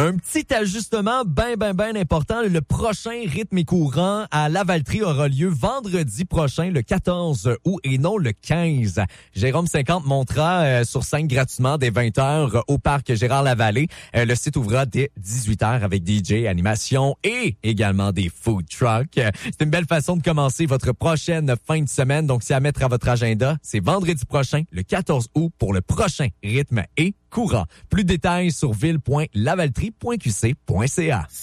Un petit ajustement bien important. Le prochain rythme et courant à Lavaltrie aura lieu vendredi prochain, le 14 août et non le 15. Jérôme 50 montera sur scène gratuitement dès 20h au parc Gérard-Lavallée. Le site ouvrira dès 18h avec DJ, animation et également des food trucks. C'est une belle façon de commencer votre prochaine fin de semaine. Donc, c'est à mettre à votre agenda. C'est vendredi prochain, le 14 août, pour le prochain rythme et courant. Plus de détails sur ville.lavaltrie.qc.ca.